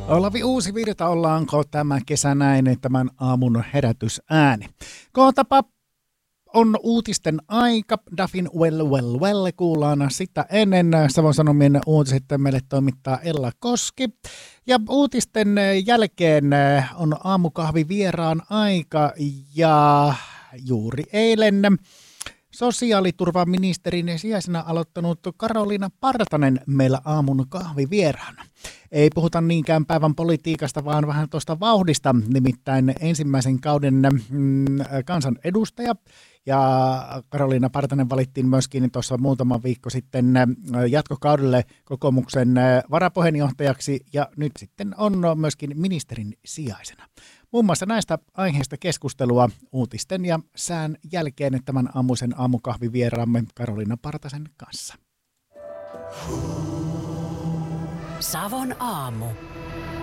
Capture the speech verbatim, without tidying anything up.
Olavi Uusivirta, ollaanko tämä kesä näin tämän aamun herätysääni? Kohtapa on uutisten aika. Dafin well, well, well. Kuullaan sitä ennen. Savon Sanomien uutiset meille toimittaa Ella Koski. Ja uutisten jälkeen on aamukahvi vieraan aika. Ja juuri eilen sosiaaliturvaministerin sijaisena aloittanut Karoliina Partanen meillä aamun kahvivieraana. Ei puhuta niinkään päivän politiikasta, vaan vähän tuosta vauhdista, nimittäin ensimmäisen kauden mm, kansanedustaja. Ja Karoliina Partanen valittiin myöskin tuossa muutama viikko sitten jatkokaudelle kokoomuksen varapuheenjohtajaksi ja nyt sitten on myöskin ministerin sijaisena. Muun muassa näistä aiheista keskustelua uutisten ja sään jälkeen tämän aamuisen aamukahvivieraamme Karoliina Partasen kanssa. Savon aamu.